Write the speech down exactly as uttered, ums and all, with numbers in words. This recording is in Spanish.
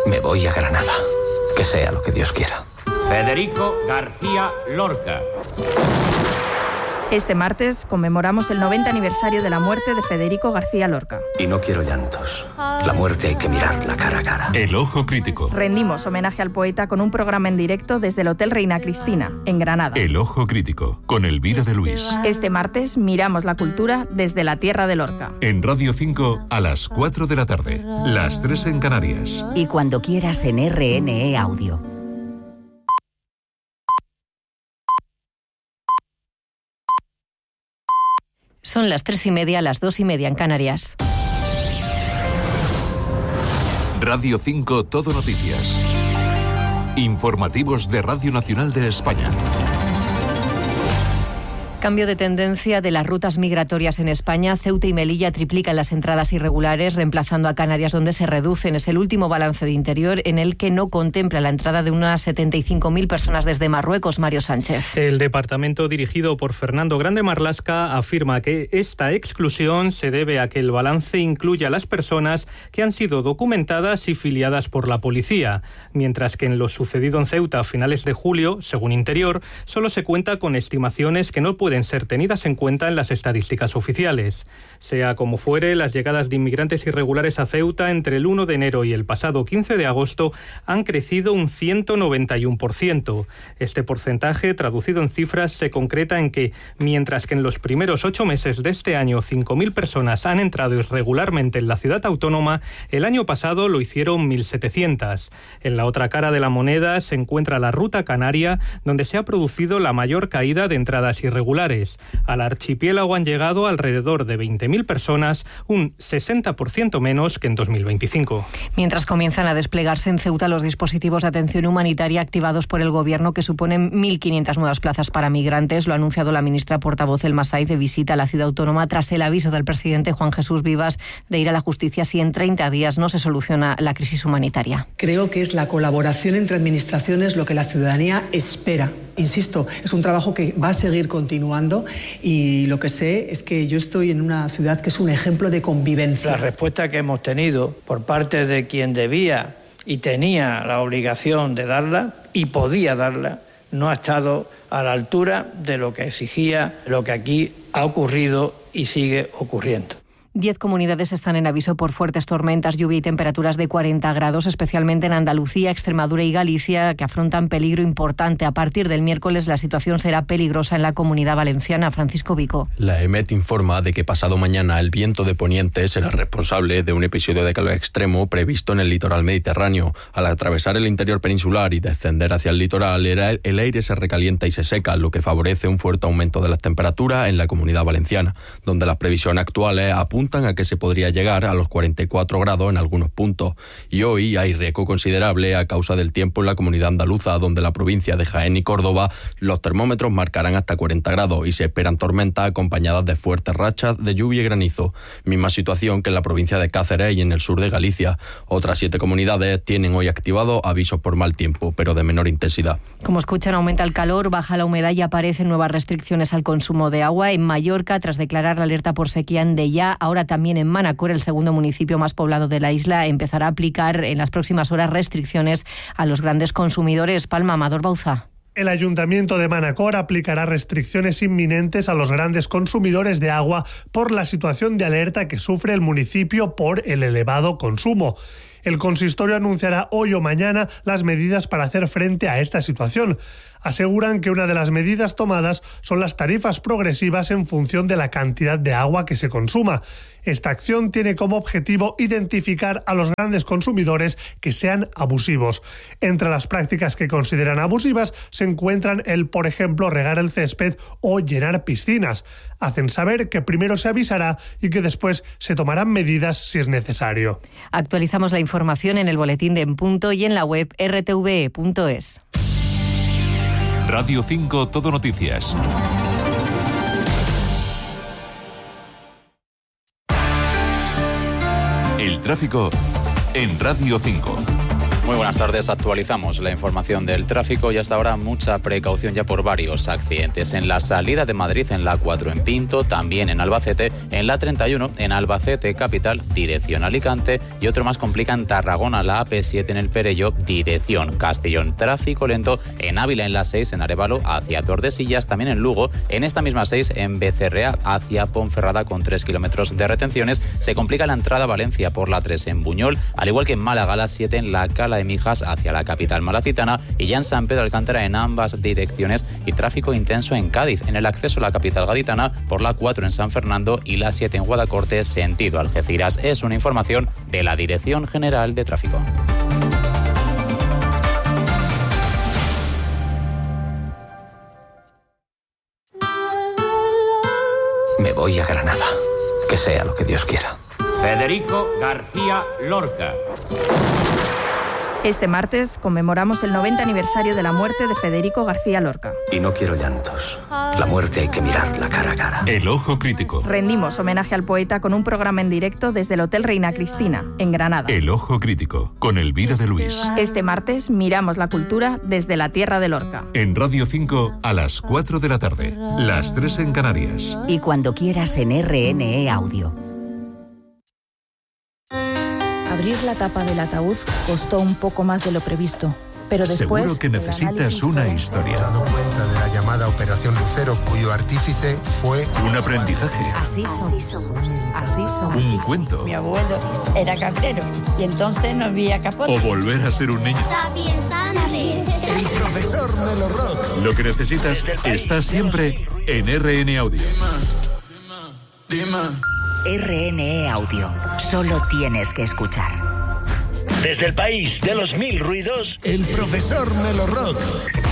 Me voy a Granada. Que sea lo que Dios quiera. Federico García Lorca. Este martes conmemoramos el noventa aniversario de la muerte de Federico García Lorca. Y no quiero llantos. La muerte hay que mirarla cara a cara. El Ojo Crítico. Rendimos homenaje al poeta con un programa en directo desde el Hotel Reina Cristina, en Granada. El Ojo Crítico, con Elvira de Luis. Este martes miramos la cultura desde la tierra de Lorca. En Radio cinco a las cuatro de la tarde, las tres en Canarias. Y cuando quieras en R N E Audio. Son las tres y media, las dos y media en Canarias. Radio cinco Todo Noticias. Informativos de Radio Nacional de España. Cambio de tendencia de las rutas migratorias en España. Ceuta y Melilla triplican las entradas irregulares, reemplazando a Canarias, donde se reducen. Es el último balance de Interior, en el que no contempla la entrada de unas setenta y cinco mil personas desde Marruecos. Mario Sánchez. El departamento, dirigido por Fernando Grande Marlasca, afirma que esta exclusión se debe a que el balance incluye a las personas que han sido documentadas y filiadas por la policía, mientras que en lo sucedido en Ceuta a finales de julio, según Interior, solo se cuenta con estimaciones que no pueden ser tenidas en cuenta en las estadísticas oficiales. Sea como fuere, las llegadas de inmigrantes irregulares a Ceuta entre el uno de enero y el pasado quince de agosto han crecido un ciento noventa y uno por ciento. Este porcentaje, traducido en cifras, se concreta en que, mientras que en los primeros ocho meses de este año cinco mil personas han entrado irregularmente en la ciudad autónoma, el año pasado lo hicieron mil setecientas. En la otra cara de la moneda se encuentra la ruta canaria, donde se ha producido la mayor caída de entradas irregulares. Al archipiélago han llegado alrededor de veinte mil personas, un sesenta por ciento menos que en dos mil veinticinco. Mientras comienzan a desplegarse en Ceuta los dispositivos de atención humanitaria activados por el Gobierno, que suponen mil quinientas nuevas plazas para migrantes, lo ha anunciado la ministra portavoz El Masai, de visita a la ciudad autónoma tras el aviso del presidente Juan Jesús Vivas de ir a la justicia si en treinta días no se soluciona la crisis humanitaria. Creo que es la colaboración entre administraciones lo que la ciudadanía espera. Insisto, es un trabajo que va a seguir continuando y lo que sé es que yo estoy en una ciudad que es un ejemplo de convivencia. La respuesta que hemos tenido por parte de quien debía y tenía la obligación de darla y podía darla no ha estado a la altura de lo que exigía lo que aquí ha ocurrido y sigue ocurriendo. Diez comunidades están en aviso por fuertes tormentas, lluvia y temperaturas de cuarenta grados, especialmente en Andalucía, Extremadura y Galicia, que afrontan peligro importante. A partir del miércoles la situación será peligrosa en la Comunidad Valenciana. Francisco Vico. La E M E T informa de que pasado mañana el viento de poniente será responsable de un episodio de calor extremo previsto en el litoral mediterráneo. Al atravesar el interior peninsular y descender hacia el litoral, el aire se recalienta y se seca, lo que favorece un fuerte aumento de las temperaturas en la Comunidad Valenciana, donde las previsiones actuales apuntan a que se podría llegar a los cuarenta y cuatro grados en algunos puntos. Y hoy hay riesgo considerable a causa del tiempo en la comunidad andaluza, donde la provincia de Jaén y Córdoba los termómetros marcarán hasta cuarenta grados y se esperan tormentas acompañadas de fuertes rachas de lluvia y granizo. Misma situación que en la provincia de Cáceres y en el sur de Galicia. Otras siete comunidades tienen hoy activados avisos por mal tiempo, pero de menor intensidad. Como escuchan, aumenta el calor, baja la humedad y aparecen nuevas restricciones al consumo de agua. En Mallorca, tras declarar la alerta por sequía en Deià, ahora también en Manacor, el segundo municipio más poblado de la isla, empezará a aplicar en las próximas horas restricciones a los grandes consumidores. Palma, Amador Bauza. El Ayuntamiento de Manacor aplicará restricciones inminentes a los grandes consumidores de agua por la situación de alerta que sufre el municipio por el elevado consumo. El consistorio anunciará hoy o mañana las medidas para hacer frente a esta situación. Aseguran que una de las medidas tomadas son las tarifas progresivas en función de la cantidad de agua que se consuma. Esta acción tiene como objetivo identificar a los grandes consumidores que sean abusivos. Entre las prácticas que consideran abusivas se encuentran el, por ejemplo, regar el césped o llenar piscinas. Hacen saber que primero se avisará y que después se tomarán medidas si es necesario. Actualizamos la información en el boletín de En Punto y en la web erre te ve punto es. Radio cinco Todo Noticias. El tráfico en Radio cinco. Muy buenas tardes, actualizamos la información del tráfico y hasta ahora mucha precaución ya por varios accidentes. En la salida de Madrid en la A cuatro en Pinto, también en Albacete, en la treinta y uno en Albacete capital, dirección Alicante, y otro más complica en Tarragona, la A P siete en el Perelló, dirección Castellón. Tráfico lento en Ávila en la seis en Arévalo hacia Tordesillas, también en Lugo, en esta misma seis en Becerrea hacia Ponferrada con tres kilómetros de retenciones. Se complica la entrada a Valencia por la tres en Buñol, al igual que en Málaga la siete en la Cala de Mijas hacia la capital malacitana, y ya en San Pedro Alcántara en ambas direcciones, y tráfico intenso en Cádiz en el acceso a la capital gaditana por la cuatro en San Fernando y la siete en Guadacorte sentido Algeciras. Es una información de la Dirección General de Tráfico. Me voy a Granada. Que sea lo que Dios quiera. Federico García Lorca. Este martes conmemoramos el noventa aniversario de la muerte de Federico García Lorca. Y no quiero llantos. La muerte hay que mirarla cara a cara. El Ojo Crítico. Rendimos homenaje al poeta con un programa en directo desde el Hotel Reina Cristina, en Granada. El Ojo Crítico, con Elvira de Luis. Este martes miramos la cultura desde la tierra de Lorca. En Radio cinco a las cuatro de la tarde. Las tres en Canarias. Y cuando quieras en R N E Audio. Abrir la tapa del ataúd costó un poco más de lo previsto, pero después... Seguro que necesitas una historia. He dado cuenta de la llamada Operación Lucero, cuyo artífice fue... Un aprendizaje. Así somos. Así somos. Un cuento. Mi abuelo era cabrero y entonces no había capote. O volver a ser un niño. El profesor Melo Rock. Lo que necesitas está siempre en R N Audio. Dime, dime. R N E Audio. Solo tienes que escuchar. Desde el país de los mil ruidos, el profesor Melo Rock.